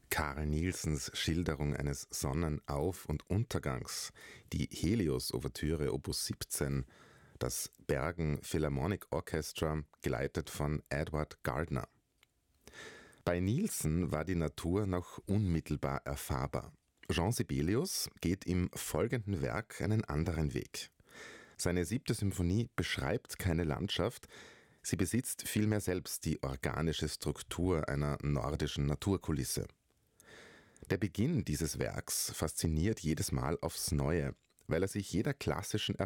Carl Nielsens Schilderung eines Sonnenauf- und Untergangs, die Helios-Ouvertüre Opus 17, das Bergen Philharmonic Orchestra, geleitet von Edward Gardner. Bei Nielsen war die Natur noch unmittelbar erfahrbar. Jean Sibelius geht im folgenden Werk einen anderen Weg. Seine 7. Symphonie beschreibt keine Landschaft, sie besitzt vielmehr selbst die organische Struktur einer nordischen Naturkulisse. Der Beginn dieses Werks fasziniert jedes Mal aufs Neue, weil er sich jeder klassischen